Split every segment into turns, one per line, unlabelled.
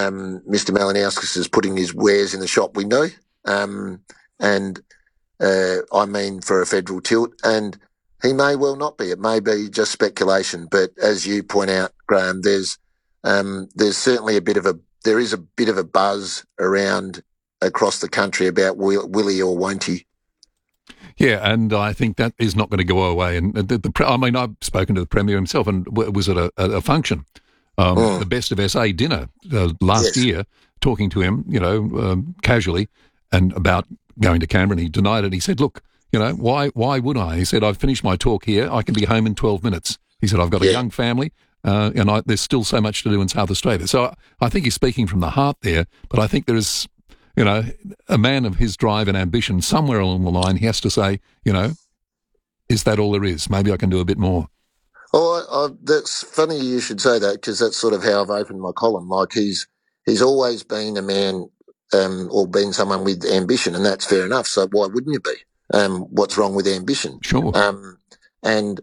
Mr. Malinowskis is putting his wares in the shop window, and I mean for a federal tilt, and he may well not be. It may be just speculation, but as you point out, Graham, there's certainly a bit of a buzz around across the country about will he or won't he.
Yeah, and I think that is not going to go away. And I've spoken to the Premier himself, and was at a function, the Best of SA dinner last year, talking to him, casually, and about going to Canberra, and he denied it. He said, look, why would I? He said, I've finished my talk here. I can be home in 12 minutes. He said, I've got a young family, and there's still so much to do in South Australia. So I think he's speaking from the heart there, but I think there is, a man of his drive and ambition, somewhere along the line, he has to say, is that all there is? Maybe I can do a bit more.
Oh, that's funny you should say that, because that's sort of how I've opened my column. Like he's always been a man or been someone with ambition, and that's fair enough. So why wouldn't you be? What's wrong with ambition?
Sure.
And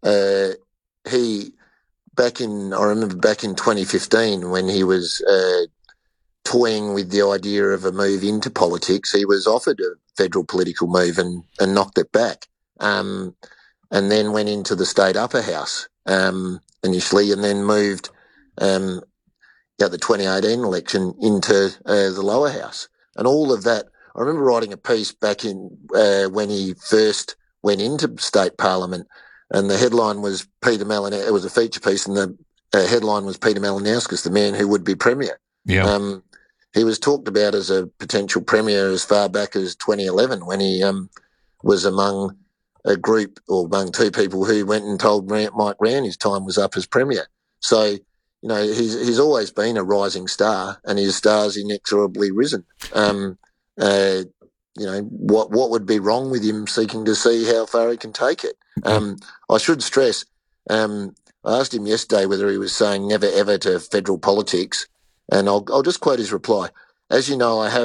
I remember back in 2015 when he was toying with the idea of a move into politics, he was offered a federal political move and knocked it back. And then went into the state upper house initially, and then moved the 2018 election into the lower house. And all of that, I remember writing a piece back in when he first went into state parliament, and the headline was Peter Malinowskis. It was a feature piece, and the headline was Peter Malinowskis, the man who would be premier.
Yeah.
He was talked about as a potential premier as far back as 2011, when he was among a group, or among two people, who went and told Mike Rann his time was up as premier. So, he's always been a rising star, and his star's inexorably risen. What would be wrong with him seeking to see how far he can take it? I should stress, I asked him yesterday whether he was saying never ever to federal politics, and I'll just quote his reply. As you know, I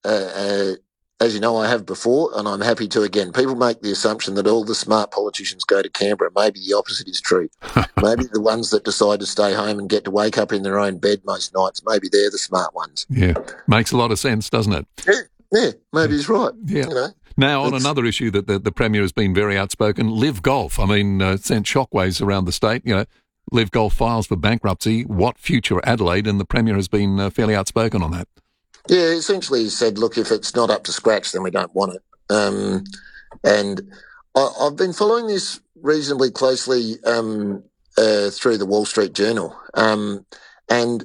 have before, and I'm happy to again. People make the assumption that all the smart politicians go to Canberra. Maybe the opposite is true. Maybe the ones that decide to stay home and get to wake up in their own bed most nights, maybe they're the smart ones.
Yeah, makes a lot of sense, doesn't it?
Yeah, maybe he's right.
Yeah. Now, on another issue that the Premier has been very outspoken, Live Golf. I mean, sent shockwaves around the state. Live Golf files for bankruptcy. What future Adelaide? And the Premier has been fairly outspoken on that.
Yeah, essentially he said, look, if it's not up to scratch, then we don't want it. And I've been following this reasonably closely through the Wall Street Journal. And I'm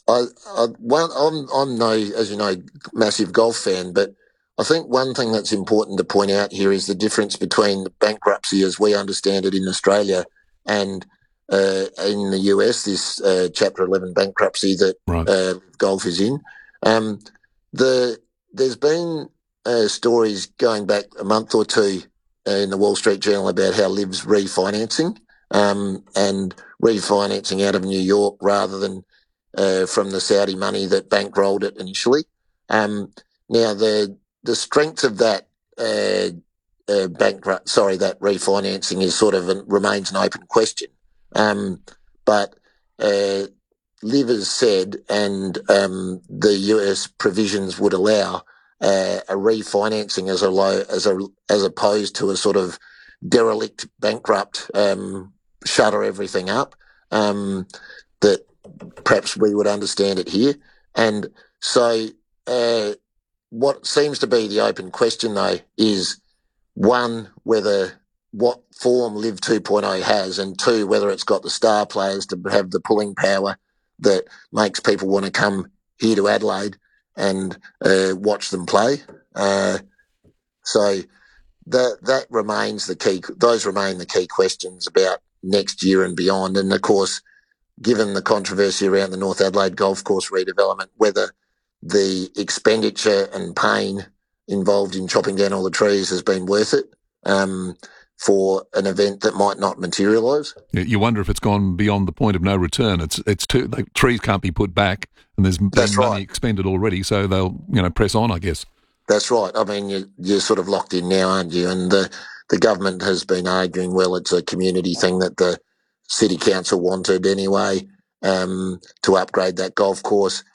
no, as you know, massive golf fan, but I think one thing that's important to point out here is the difference between bankruptcy as we understand it in Australia and in the US, this Chapter 11 bankruptcy that golf is in. There's been stories going back a month or two in the Wall Street Journal about how Liv's refinancing and refinancing out of New York rather than from the Saudi money that bankrolled it initially. Now the strength of that that refinancing is sort of remains an open question. But Liv has said, and the US provisions would allow a refinancing as opposed to a sort of derelict, bankrupt, shutter everything up, that perhaps we would understand it here. And so what seems to be the open question, though, is one, what form Liv 2.0 has, and two, whether it's got the star players to have the pulling power that makes people want to come here to Adelaide and watch them play. So that remains the key. Those remain the key questions about next year and beyond. And of course, given the controversy around the North Adelaide Golf Course redevelopment, whether the expenditure and pain involved in chopping down all the trees has been worth it for an event that might not materialise.
You wonder if it's gone beyond the point of no return. It's too, trees can't be put back, and there's been money expended already, so they'll press on, I guess.
That's right. I mean, you're sort of locked in now, aren't you? And the government has been arguing, well, it's a community thing that the city council wanted anyway, to upgrade that golf course.